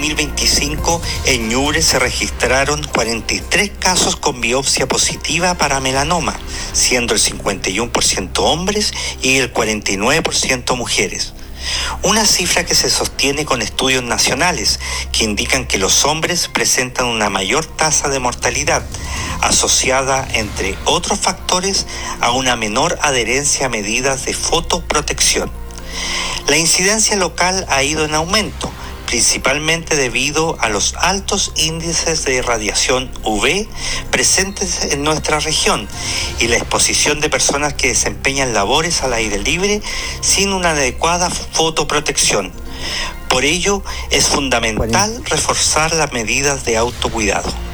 2025, en Ñuble se registraron 43 casos con biopsia positiva para melanoma, siendo el 51% hombres y el 49% mujeres. Una cifra que se sostiene con estudios nacionales que indican que los hombres presentan una mayor tasa de mortalidad, asociada, entre otros factores, a una menor adherencia a medidas de fotoprotección. La incidencia local ha ido en aumento, principalmente debido a los altos índices de radiación UV presentes en nuestra región y la exposición de personas que desempeñan labores al aire libre sin una adecuada fotoprotección. Por ello, es fundamental reforzar las medidas de autocuidado.